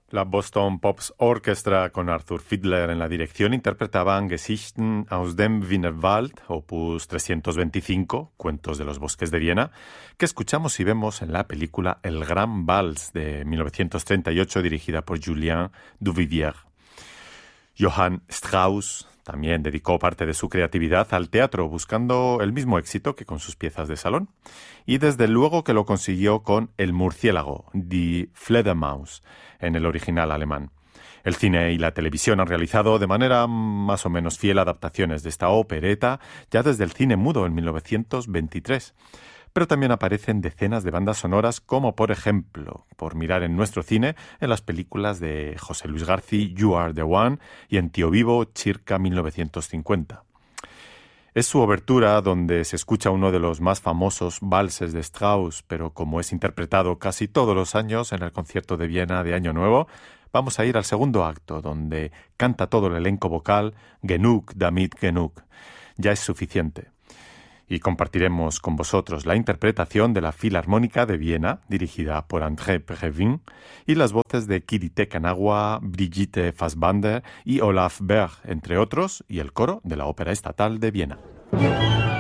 La Boston Pops Orchestra con Arthur Fiedler en la dirección interpretaban Geschichten aus dem Wienerwald, opus 325, Cuentos de los Bosques de Viena, que escuchamos y vemos en la película El Gran Vals de 1938 dirigida por Julien Duvivier. Johann Strauss también dedicó parte de su creatividad al teatro, buscando el mismo éxito que con sus piezas de salón. Y desde luego que lo consiguió con El Murciélago, Die Fledermaus, en el original alemán. El cine y la televisión han realizado de manera más o menos fiel adaptaciones de esta opereta ya desde el cine mudo en 1923. Pero también aparecen decenas de bandas sonoras como, por ejemplo, por mirar en nuestro cine, en las películas de José Luis García, You Are the One, y en Tío Vivo, Circa 1950. Es su obertura donde se escucha uno de los más famosos valses de Strauss, pero como es interpretado casi todos los años en el concierto de Viena de Año Nuevo, vamos a ir al segundo acto, donde canta todo el elenco vocal Genug damit genug. Ya es suficiente. Y compartiremos con vosotros la interpretación de la Filarmónica de Viena, dirigida por André Previn, y las voces de Kirite Kanawa, Brigitte Fassbander y Olaf Berg, entre otros, y el coro de la Ópera Estatal de Viena.